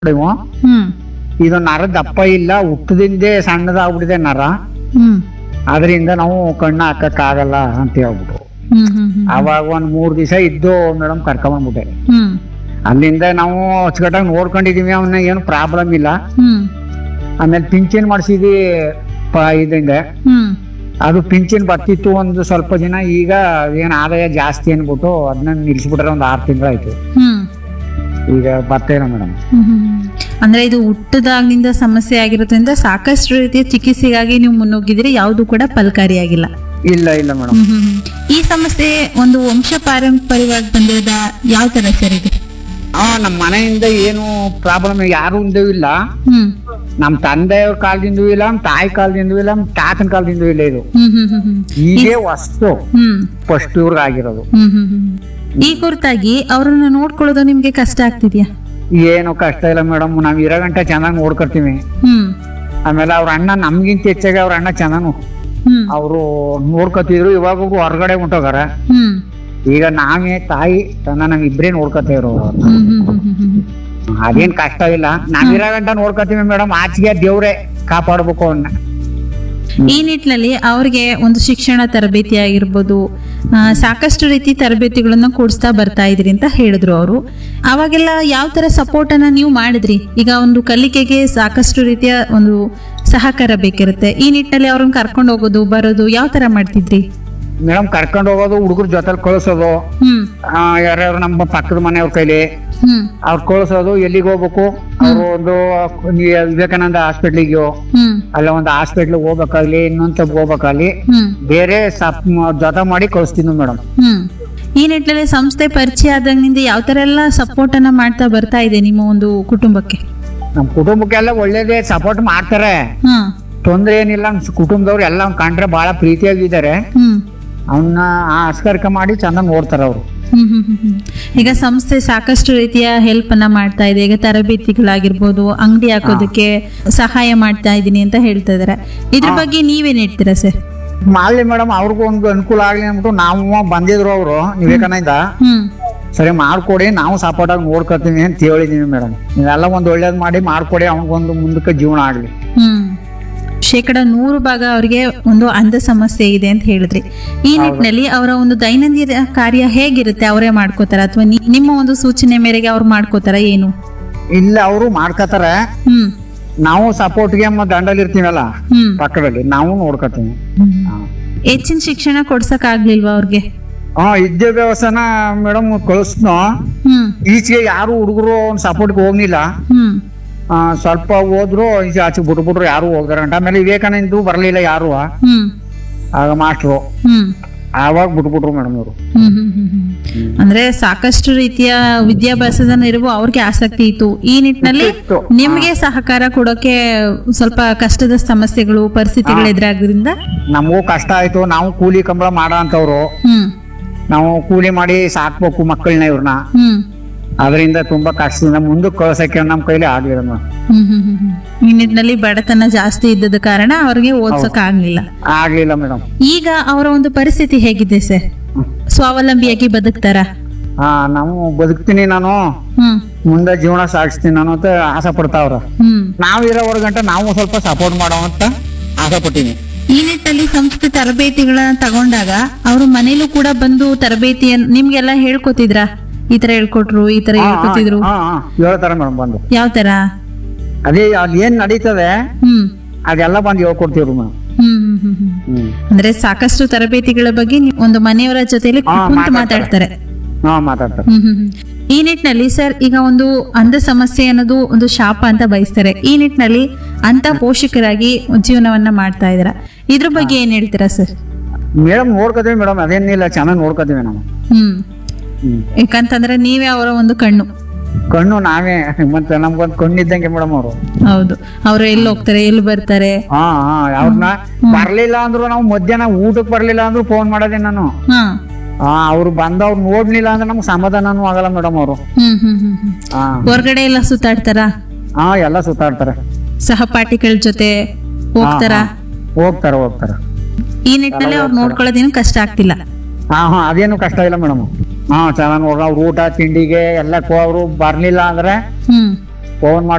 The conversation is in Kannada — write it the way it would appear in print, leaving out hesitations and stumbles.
ಇವು. ಹ್ಮ್ ಇದು ನರ ದಪ್ಪ ಇಲ್ಲ, ಹುಟ್ಟದಿಂದೇ ಸಣ್ಣದಾಗ್ಬಿಟ್ಟಿದೆ ನರ. ಹ್ಮ್ ಅದರಿಂದ ನಾವು ಕಣ್ಣು ಹಾಕಕ್ಕಾಗಲ್ಲ ಅಂತ ಹೇಳ್ಬಿಟ್ಟು ಹ್ಮ್ ಹ್ಮ್ ಹ್ಮ್ ಅವಾಗ ಒಂದ್ 3 ದಿವಸ ಇದ್ದು ಮೇಡಮ್ ಕರ್ಕೊಂಬಂದ್ಬಿಟ್ಟೆ. ಹ್ಮ್ ಅಲ್ಲಿಂದ ನಾವು ಅಚ್ಚುಕಟ್ಟಾಗಿ ನೋಡ್ಕೊಂಡಿದೀವಿ, ಅವನ್ನ ಏನು ಪ್ರಾಬ್ಲಮ್ ಇಲ್ಲ. ಹ್ಮ್ ಆಮೇಲೆ ಪಿಂಚಿನ್ ಮಾಡಿಸಿದ್ವಿ ಇದರಿಂದ. ಹ್ಮ್ ಅದು ಪಿಂಚಿನ್ ಬರ್ತಿತ್ತು ಒಂದು ಸ್ವಲ್ಪ ದಿನ, ಈಗ ಏನ್ ಆದಾಯ ಜಾಸ್ತಿ ಅನ್ಬಿಟ್ಟು ಅದನ್ನ ನಿಲ್ಸ್ಬಿಟ್ರೆ ಒಂದು 6 ತಿಂಗಳಾಯ್ತು. ಹ್ಮ್ ಈಗ ಬರ್ತಾ ಇಲ್ಲ ಮೇಡಮ್. ಹ್ಮ್ ಹ್ಮ್. ಅಂದ್ರೆ ಇದು ಹುಟ್ಟದಾಗ್ನಿಂದ ಸಮಸ್ಯೆ ಆಗಿರೋದ್ರಿಂದ ಸಾಕಷ್ಟು ರೀತಿಯ ಚಿಕಿತ್ಸೆಗಾಗಿ ನೀವು ಮುನ್ನುಗ್ಗಿದ್ರೆ ಯಾವುದು ಕೂಡ ಫಲಕಾರಿಯಾಗಿಲ್ಲ. ಇಲ್ಲ ಇಲ್ಲ ಮೇಡಮ್. ಹ್ಮ್ ಹ್ಮ್ ಹ್ಮ್. ಈ ಸಮಸ್ಯೆ ಒಂದು ವಂಶ ಪಾರಂಪರ್ಯವಾಗಿ ಬಂದಿರೋದ ಯಾವ ತರ ಸರ್ ಇದು? ನಮ್ಮ ಮನೆಯಿಂದ ಏನು ಪ್ರಾಬ್ಲಮ್ ಯಾರು ಇಂದೂ ಇಲ್ಲ. ಹ್ಮ್ ನಮ್ ತಂದೆಯವ್ರ ಕಾಲದಿಂದೂ ಇಲ್ಲ, ನಮ್ ತಾಯಿ ಕಾಲದಿಂದೂ ಇಲ್ಲ, ನಮ್ ತಾತನ ಕಾಲದಿಂದೂ ಇಲ್ಲ. ಇದು ಹ್ಮ್ ಹ್ಮ್ ಹ್ಮ್ ಹ್ಮ್. ಈಗೇ ವಸ್ತು ಹ್ಮ್ ಫಸ್ಟ್ ಇವ್ರಿಗೆ ಆಗಿರೋದು. ಹ್ಮ್ ಹ್ಮ್ ಹ್ಮ್. ಈ ಕುರಿತಾಗಿ ಅವ್ರನ್ನ ನೋಡ್ಕೊಳ್ಳೋದು ನಿಮ್ಗೆ ಕಷ್ಟ ಆಗ್ತಿದ್ಯಾ? ಏನು ಕಷ್ಟ ಇಲ್ಲ ಮೇಡಮ್, ನಾವ್ ಇರೋ ಗಂಟೆ ಚೆನ್ನಾಗಿ ನೋಡ್ಕೊಳ್ತೀವಿ. ಹ್ಮ್ ಆಮೇಲೆ ಅವ್ರ ಅಣ್ಣ ನಮ್ಗಿಂತ ಹೆಚ್ಚಾಗಿ ಅವ್ರ ಅಣ್ಣ ಚೆನ್ನಾನು ಹ್ಮ್ ಅವರು ನೋಡ್ಕೊತಿದ್ರು. ಇವಾಗ ಒಬ್ರು ಹೊರಗಡೆ ಹೊಂಟೋಗಾರ. ಹ್ಮ್ ಈಗ ನಾವೇ ತಾಯಿ ತನ್ನ ನಾವ್ ಇಬ್ರೇ ನೋಡ್ಕೊತಾ ಇರೋ. ಹ್ಮ್ ಹ್ಮ್ ಹ್ಮ್ ಹ್ಮ್ ಹ್ಮ್. ಅದೇನ್ ಕಷ್ಟ ಇಲ್ಲ, ನಾವ್ ಇರೋ ಗಂಟೆ ನೋಡ್ಕೊತೀವಿ ಮೇಡಮ್. ಆಚೆಗೆ ದೇವ್ರೆ ಕಾಪಾಡ್ಬೇಕು ಅವನ್ನ. ಈ ನಿಟ್ಟಿನಲ್ಲಿ ಅವ್ರಿಗೆ ಒಂದು ಶಿಕ್ಷಣ ತರಬೇತಿ ಆಗಿರ್ಬೋದು, ಸಾಕಷ್ಟು ರೀತಿ ತರಬೇತಿಗಳನ್ನ ಕೊಡಿಸ್ತಾ ಬರ್ತಾ ಇದ್ರಿ ಅಂತ ಹೇಳಿದ್ರು ಅವರು. ಅವಾಗೆಲ್ಲ ಯಾವ ತರ ಸಪೋರ್ಟ್ ಅನ್ನ ನೀವು ಮಾಡಿದ್ರಿ? ಈಗ ಒಂದು ಕಲಿಕೆಗೆ ಸಾಕಷ್ಟು ರೀತಿಯ ಒಂದು ಸಹಕಾರ ಬೇಕಿರುತ್ತೆ. ಈ ನಿಟ್ಟಿನಲ್ಲಿ ಅವ್ರನ್ನ ಕರ್ಕೊಂಡು ಹೋಗೋದು ಬರೋದು ಯಾವ ತರ ಮಾಡ್ತಿದ್ರಿ? ಮೇಡಮ್ ಕರ್ಕೊಂಡು ಹೋಗೋದು, ಹುಡುಗರ ಜೊತೆಲಿ ಕಳ್ಸೋದು. ಹ್ಮ್ ಯಾರ್ಯಾರು ನಮ್ಮ ಪಕ್ಕದ ಮನೆಯವ್ರ ಕೈಲಿ ಹ್ಮ್ ಅವ್ರು ಕಳ್ಸೋದು. ಎಲ್ಲಿಗೆ ಹೋಗ್ಬೇಕು, ಅವ್ರು ಒಂದು ವಿವೇಕಾನಂದ ಹಾಸ್ಪಿಟ್ಲಿಗೆ, ಹ್ಮ್ ಅಲ್ಲ ಒಂದು ಹಾಸ್ಪಿಟ್ಲ್ ಹೋಗ್ಬೇಕಾಗ್ಲಿ, ಇನ್ನೊಂದ್ ಹೋಗ್ಬೇಕಾಗ್ಲಿ, ಹ್ಮ್ ಬೇರೆ ಜೊತೆ ಮಾಡಿ ಕಳಿಸ್ತೀನಿ ಮೇಡಮ್. ಹ್ಮ್. ಈ ನಿಟ್ಟಿನಲ್ಲಿ ಸಂಸ್ಥೆ ಪರಿಚಯ ಆದಾಗಿನಿಂದ ಯಾವ ತರ ಎಲ್ಲ ಸಪೋರ್ಟ್ ಅನ್ನ ಮಾಡ್ತಾ ಬರ್ತಾ ಇದೆ ನಿಮ್ಮ ಒಂದು ಕುಟುಂಬಕ್ಕೆ? ನಮ್ ಕುಟುಂಬಕ್ಕೆಲ್ಲ ಒಳ್ಳೇದೇ ಸಪೋರ್ಟ್ ಮಾಡ್ತಾರೆ, ಹ್ಮ್ ತೊಂದ್ರೆ ಏನಿಲ್ಲ. ನಮ್ ಕುಟುಂಬದವ್ರು ಎಲ್ಲ ಅವ್ನ್ ಕಂಡ್ರೆ ಬಹಳ ಪ್ರೀತಿಯಾಗಿದ್ದಾರೆ. ಹ್ಮ್ ಅವನ್ನ ಆಸ್ಕರ್ಕ ಮಾಡಿ ಚೆನ್ನಾಗಿ ನೋಡ್ತಾರ ಅವ್ರು. ಹ್ಮ್ ಹ್ಮ್ ಹ್ಮ್ ಹ್ಮ್. ಈಗ ಸಂಸ್ಥೆ ಸಾಕಷ್ಟು ರೀತಿಯ ಹೆಲ್ಪ್ ಅನ್ನ ಮಾಡ್ತಾ ಇದೆ. ಈಗ ತರಬೇತಿಗಳಾಗಿರ್ಬೋದು, ಅಂಗಡಿ ಹಾಕೋದಕ್ಕೆ ಸಹಾಯ ಮಾಡ್ತಾ ಇದೀನಿ ಅಂತ ಹೇಳ್ತಾ ಇದಾರೆ. ಇದ್ರ ಬಗ್ಗೆ ನೀವೇನ್ ಹೇಳ್ತೀರಾ ಸರ್? ಮಾಡ್ಲಿ ಮೇಡಮ್, ಅವ್ರಿಗೂ ಒಂದು ಅನುಕೂಲ ಆಗ್ಲಿ ಅಂದ್ಬಿಟ್ಟು ನಾವು ಬಂದಿದ್ರು ಅವರು ವಿವೇಕಾನಂದ. ಹ್ಮ್ ಸರಿ ಮಾಡ್ಕೊಡಿ, ನಾವು ಸಪೋರ್ಟ್ ಆಗಿ ನೋಡ್ಕೊತೀವಿ ಅಂತ ಹೇಳಿದೀವಿ ಮೇಡಮ್. ನೀವೆಲ್ಲ ಒಂದ್ ಒಳ್ಳೇದ್ ಮಾಡಿ ಮಾಡ್ಕೊಡಿ, ಅವನಿಗೊಂದು ಮುಂದಕ್ಕೆ ಜೀವನ ಆಗ್ಲಿ. ಹ್ಮ್. 100% ಅವ್ರಿಗೆ ಒಂದು ಅಂಧ ಸಮಸ್ಯೆ ಇದೆ ಅಂತ ಹೇಳಿದ್ರಿ. ಈ ನಿಟ್ಟಿನಲ್ಲಿ ಅವರ ಒಂದು ದೈನಂದಿನ ಕಾರ್ಯ ಹೇಗಿರುತ್ತೆ? ಅವರೇ ಮಾಡ್ಕೋತಾರ ಅಥವಾ ನಿಮ್ಮ ಒಂದು ಸೂಚನೆ ಮೇರೆಗೆ ಅವ್ರು ಮಾಡ್ಕೋತಾರ ಏನು? ಇಲ್ಲ, ಅವರು ಮಾಡ್ಕೊತಾರೆ. ಹ್ಮ್ ನಾವು ಸಪೋರ್ಟ್ಗೆ ದಂಡಲ್ಲಿ ಇರ್ತೀವಲ್ಲ ಹ್ಮ್ ಪಕ್ಕದಲ್ಲಿ, ನಾವು ನೋಡ್ಕೊತೀವಿ. ಹೆಚ್ಚಿನ ಶಿಕ್ಷಣ ಕೊಡ್ಸಕ್ ಆಗ್ಲಿಲ್ವಾ ಅವ್ರಿಗೆ? ವಿದ್ಯಾಭ್ಯಾಸನ ಮೇಡಮ್ ಕಳಿಸ್ನೋ. ಹ್ಮ್ ಈಚೆಗೆ ಯಾರು ಹುಡುಗರು ಸಪೋರ್ಟ್ಗೆ ಹೋಗ್ಲಿಲ್ಲ. ಹ್ಮ್ ಸ್ವಲ್ಪ ಹೋದ್ರು, ಈಚೆ ಆಚೆ ಬಿಟ್ಬಿಟ್ರು, ಯಾರು ಹೋಗ್ದಾರಂಟ. ಆಮೇಲೆ ವಿವೇಕಾನಂದ ಬರ್ಲಿಲ್ಲ ಯಾರು, ಹ್ಮ್ ಆಗ ಮಾಸ್ಟ್ರು ಹ್ಮ್ ಆವಾಗ ಬಿಟ್ಬಿಟ್ರು ಮೇಡಮ್ ಅವರು. ಹ್ಮ್ ಹ್ಮ್ ಹ್ಮ್ ಹ್ಮ್. ಅಂದ್ರೆ ಸಾಕಷ್ಟು ರೀತಿಯ ವಿದ್ಯಾಭ್ಯಾಸದ ನೆರವು ಅವ್ರಿಗೆ ಆಸಕ್ತಿ ಇತ್ತು. ಈ ನಿಟ್ಟಿನಲ್ಲಿ ಇತ್ತು. ನಿಮ್ಗೆ ಸಹಕಾರ ಕೊಡೋಕೆ ಸ್ವಲ್ಪ ಕಷ್ಟದ ಸಮಸ್ಯೆಗಳು ಪರಿಸ್ಥಿತಿಗಳು ಎದುರಾಗೋದ್ರಿಂದ ನಮಗೂ ಕಷ್ಟ ಆಯ್ತು. ನಾವು ಕೂಲಿ ಕಂಬಳ ಮಾಡೋ ಅಂತವ್ರು, ಹ್ಮ್ ನಾವು ಕೂಲಿ ಮಾಡಿ ಸಾಕ್ಬೇಕು ಮಕ್ಕಳನ್ನ, ಇವ್ರನ್ನ. ಹ್ಮ್ ಅದರಿಂದ ತುಂಬಾ ಕಷ್ಟದಿಂದ ಮುಂದಕ್ಕೆ ಕಳ್ಸಕ್ಕೆ ನಮ್ ಕೈಲಿ ಆಗ್ಲಿಲ್ಲ ಮೇಡಮ್. ಹ್ಮ್ ಹ್ಮ್ ಹ್ಮ್ ಹ್ಮ್. ಈ ನಿಟ್ಟಿನಲ್ಲಿ ಬಡತನ ಜಾಸ್ತಿ ಇದ್ದದ ಕಾರಣ ಅವ್ರಿಗೆ ಓದ್ಸಕ್ ಆಗ್ಲಿಲ್ಲ. ಆಗ್ಲಿಲ್ಲ ಮೇಡಮ್. ಈಗ ಅವರ ಒಂದು ಪರಿಸ್ಥಿತಿ ಹೇಗಿದೆ ಸರ್? ಸ್ವಾವಲಂಬಿಯಾಗಿ ಬದುಕ್ತಾರ? ನಾವು ಬದುಕ್ತೀನಿ, ನಾನು ಹ್ಮ್ ಮುಂದೆ ಜೀವನ ಸಾಗಿಸ್ತೀನಿ ನಾನು ಅಂತ ಆಸೆ ಪಡ್ತಾವ್ರ. ಹ್ಮ್. ನಾವ್ ಇರೋವರೆಗೆ ಗಂಟ ನಾವು ಸ್ವಲ್ಪ ಸಪೋರ್ಟ್ ಮಾಡೋ ಅಂತ ಆಸೆ ಪಟ್ಟಿನಿ. ಈ ನಿಟ್ಟಿನಲ್ಲಿ ಸಂಸ್ಥೆ ತರಬೇತಿಗಳನ್ನ ತಗೊಂಡಾಗ ಅವರು ಮನೇಲೂ ಕೂಡ ಬಂದು ತರಬೇತಿಯನ್ನು ನಿಮ್ಗೆಲ್ಲ ಹೇಳ್ಕೊತಿದ್ರ? ಈ ತರ ಹೇಳ್ಕೊಟ್ರು, ಈ ತರ ಹೇಳ್ಕೊತಿದ್ರು? ಹೇಳ್ತಾರ ಮೇಡಮ್ ಬಂದು. ಯಾವ ತರ? ಅದೇ ಅಲ್ಲಿ ಏನ್ ನಡೀತದೆ ಹ್ಮ್ ಅದೆಲ್ಲ ಬಂದು ಹೇಳ್ಕೊಡ್ತೀವ್ರಿ ಮೇಡಮ್. ಹ್ಮ್ ಹ್ಮ್ ಹ್ಮ್ ಹ್ಮ್. ಅಂದ್ರೆ ಸಾಕಷ್ಟು ತರಬೇತಿಗಳ ಬಗ್ಗೆ ಒಂದು ಮನೆಯವರ ಜೊತೆಲಿ ಕುಂತು ಮಾತಾಡ್ತಾರೆ. ಮಾತಾಡ್ತಾರೆ. ಹ್ಮ್ ಹ್ಮ್ ಹ್ಮ್. ಈ ನಿಟ್ಟಿನಲ್ಲಿ ಸರ್, ಈಗ ಒಂದು ಅಂಧ ಸಮಸ್ಯೆ ಅನ್ನೋದು ಒಂದು ಶಾಪ ಅಂತ ಬಯಸ್ತಾರೆ. ಈ ನಿಟ್ಟಿನಲ್ಲಿ ಅಂತ ಪೋಷಕರಾಗಿ ಜೀವನವನ್ನ ಮಾಡ್ತಾ ಇದಾರ, ಇದ್ರ ಬಗ್ಗೆ ಏನ್ ಹೇಳ್ತೀರಾ ಸರ್? ಮೇಡಮ್ ನೋಡ್ಕೋತೀವಿ ಮೇಡಮ್, ಅದೇನಿಲ್ಲ, ಚೆನ್ನಾಗಿ ನೋಡ್ಕೋತೀವಿ ನಾವು. ಹ್ಮ್. ಯಾಕಂತಂದ್ರೆ ನೀವೇ ಅವರ ಒಂದು ಕಣ್ಣು ನಾವೇ. ಮತ್ತೆ ನಮ್ಗೊಂದು ಕಣ್ಣಿದ್ದಂಗೆ ಮೇಡಮ್ ಅವರು. ಹೌದು, ಅವ್ರು ಎಲ್ಲಿ ಹೋಗ್ತಾರೆ, ಎಲ್ಲಿ ಬರ್ತಾರೆ. ಅವ್ರನ್ನ ಬರ್ಲಿಲ್ಲ ಅಂದ್ರು, ನಾವು ಮಧ್ಯಾಹ್ನ ಊಟಕ್ಕೆ ಬರ್ಲಿಲ್ಲ ಅಂದ್ರು ಫೋನ್ ಮಾಡೋದೇ ನಾನು. ಹಾ ಅವ್ರು ಬಂದವ್ರು ನೋಡ್ಲಿಲ್ಲ ಅಂದ್ರೆ ನಮ್ಗೆ ಸಮಾಧಾನನೂ ಆಗಲ್ಲ ಮೇಡಮ್ ಅವರು. ಹ್ಮ್ ಹ್ಮ್ ಹ್ಮ್ ಹ್ಮ್. ಹೊರಗಡೆ ಎಲ್ಲ ಸುತ್ತಾಡ್ತಾರ? ಎಲ್ಲ ಸುತ್ತಾಡ್ತಾರೆ. ಸಹಪಾಠಿಗಳ ಜೊತೆ ಹೋಗ್ತಾರ? ಹೋಗ್ತಾರ. ಈ ನಿಟ್ಟಿನಲ್ಲಿ ಅವ್ರು ನೋಡ್ಕೊಳ್ಳೋದೇನು ಕಷ್ಟ ಆಗ್ತಿಲ್ಲ? ಅದೇನು ಕಷ್ಟ ಇಲ್ಲ ಮೇಡಮ್. ಚೆನ್ನಾಗಿ ನೋಡ್ರ, ಅವ್ರ ಊಟ ತಿಂಡಿಗೆ ಎಲ್ಲಕ್ಕೂ ಅವ್ರು ಬರ್ಲಿಲ್ಲ ಅಂದ್ರೆ ಹ್ಮ್ ಫೋನ್